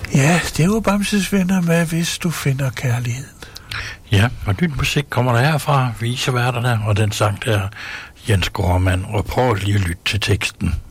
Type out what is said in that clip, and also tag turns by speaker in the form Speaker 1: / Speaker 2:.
Speaker 1: Ja, det var Bamses Venner med, hvis du finder kærligheden.
Speaker 2: Ja, og nyt musik kommer der herfra, viseværterne, og den sang der Jens Gormand, og prøv lige at lytte til teksten.